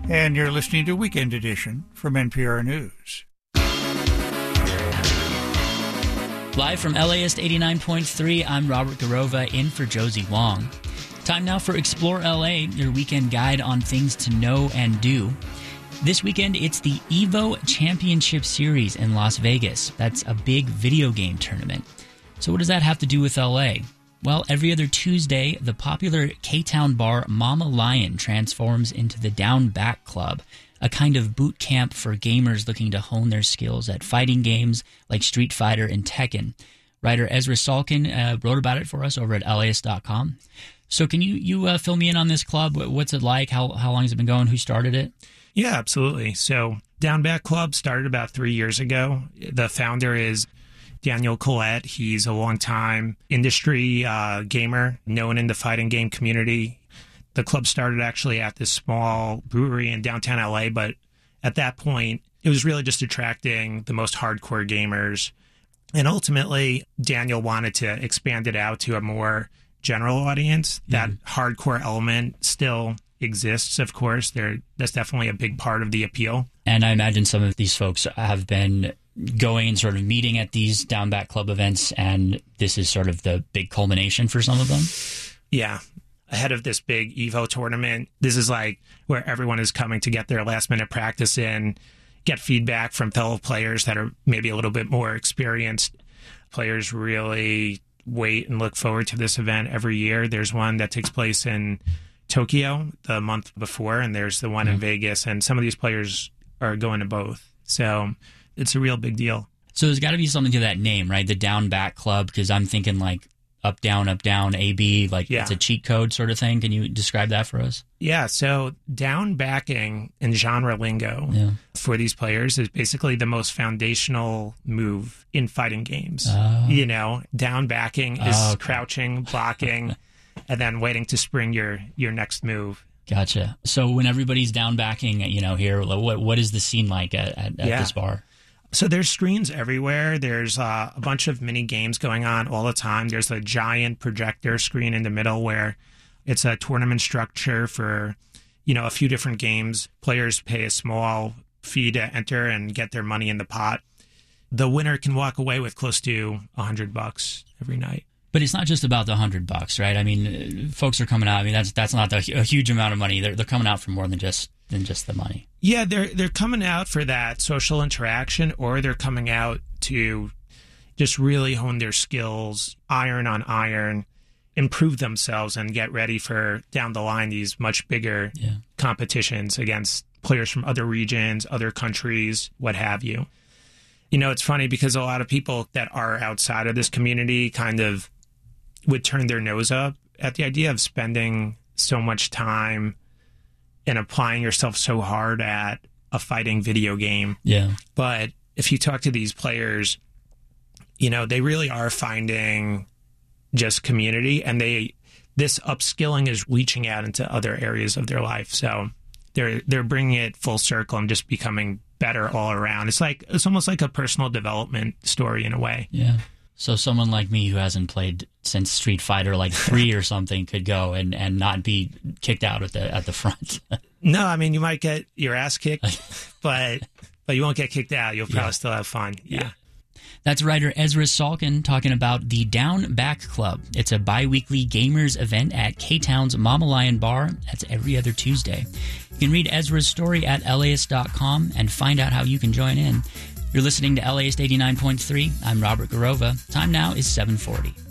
And you're listening to Weekend Edition from NPR News. Live from LAist 89.3, I'm Robert Garova in for Josie Wong. Time now for Explore LA, your weekend guide on things to know and do. This weekend, it's the EVO Championship Series in Las Vegas. That's a big video game tournament. So what does that have to do with LA? Well, every other Tuesday, the popular K-Town bar Mama Lion transforms into the Down Back Club, a kind of boot camp for gamers looking to hone their skills at fighting games like Street Fighter and Tekken. Writer Ezra Salkin wrote about it for us over at LAist.com. So can you fill me in on this club? What's it like? How long has it been going? Who started it? Yeah, absolutely. So Down Back Club started about 3 years ago. The founder is Daniel Collette. He's a longtime industry gamer known in the fighting game community. The club started actually at this small brewery in downtown LA, but at that point, it was really just attracting the most hardcore gamers. And ultimately, Daniel wanted to expand it out to a more general audience. That hardcore element still exists, of course. That's definitely a big part of the appeal. And I imagine some of these folks have been going and sort of meeting at these Down Back Club events, and this is sort of the big culmination for some of them? Yeah. Ahead of this big EVO tournament, this is like where everyone is coming to get their last-minute practice in, get feedback from fellow players that are maybe a little bit more experienced. Players really wait and look forward to this event every year. There's one that takes place in Tokyo the month before, and there's the one in Vegas, and some of these players are going to both. So it's a real big deal. So there's got to be something to that name, right? The Down Back Club, because I'm thinking like up, down, AB, like it's a cheat code sort of thing. Can you describe that for us? Yeah, so down backing in genre lingo for these players is basically the most foundational move in fighting games. You know, down backing is crouching, blocking, and then waiting to spring your next move. Gotcha. So when everybody's down backing, you know, here, what is the scene like at this bar? So there's screens everywhere. There's a bunch of mini games going on all the time. There's a giant projector screen in the middle where it's a tournament structure for, you know, a few different games. Players pay a small fee to enter and get their money in the pot. The winner can walk away with close to $100 every night. But it's not just about the $100, right? I mean, folks are coming out. I mean, that's not a huge amount of money. They're coming out for more than just the money. Yeah, they're coming out for that social interaction, or they're coming out to just really hone their skills, iron on iron, improve themselves, and get ready for down the line these much bigger competitions against players from other regions, other countries, what have you. You know, it's funny because a lot of people that are outside of this community kind of would turn their nose up at the idea of spending so much time and applying yourself so hard at a fighting video game. Yeah. But if you talk to these players, you know, they really are finding just community, and this upskilling is reaching out into other areas of their life. So they're bringing it full circle and just becoming better all around. It's almost like a personal development story in a way. Yeah. So someone like me who hasn't played since Street Fighter like 3 or something could go and not be kicked out at the front. No, I mean, you might get your ass kicked, but you won't get kicked out. You'll probably still have fun. Yeah. That's writer Ezra Salkin talking about the Down Back Club. It's a bi-weekly gamers event at K-Town's Mama Lion Bar. That's every other Tuesday. You can read Ezra's story at LAist.com and find out how you can join in. You're listening to LAist 89.3. I'm Robert Garova. Time now is 7:40.